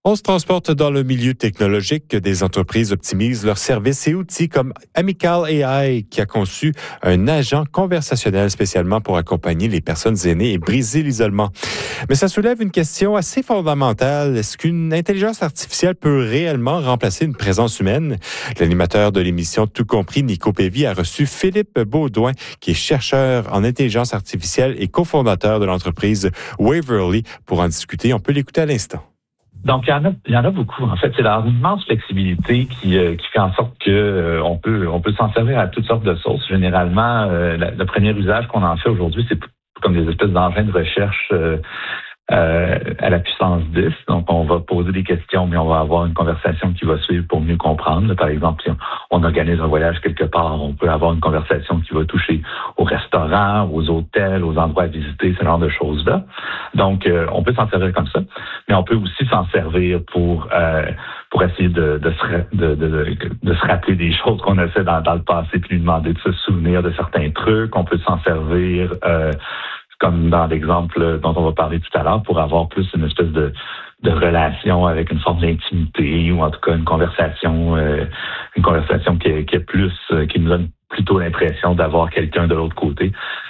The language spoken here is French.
On se transporte dans le milieu technologique. Des entreprises optimisent leurs services et outils comme Amical AI, qui a conçu un agent conversationnel spécialement pour accompagner les personnes aînées et briser l'isolement. Mais ça soulève une question assez fondamentale. Est-ce qu'une intelligence artificielle peut réellement remplacer une présence humaine? L'animateur de l'émission Tout compris, Nico Pévy, a reçu Philippe Baudouin, qui est chercheur en intelligence artificielle et cofondateur de l'entreprise Waverly, pour en discuter. On peut l'écouter à l'instant. Donc, il y en a beaucoup. En fait, c'est leur immense flexibilité qui fait en sorte que on peut s'en servir à toutes sortes de sources. Généralement, le premier usage qu'on en fait aujourd'hui, c'est comme des espèces d'engins de recherche à la puissance 10. Donc, on va poser des questions, mais on va avoir une conversation qui va suivre pour mieux comprendre. Par exemple, si on organise un voyage quelque part, on peut avoir une conversation qui va toucher au restaurant, aux hôtels, aux endroits à visiter, ce genre de choses-là. Donc, on peut s'en servir comme ça, mais on peut aussi s'en servir pour essayer de se rappeler des choses qu'on a fait dans le passé, puis lui demander de se souvenir de certains trucs. On peut s'en servir comme dans l'exemple dont on va parler tout à l'heure, pour avoir plus une espèce de relation avec une forme d'intimité, ou en tout cas une conversation qui est plus, qui nous donne plutôt l'impression d'avoir quelqu'un de l'autre côté.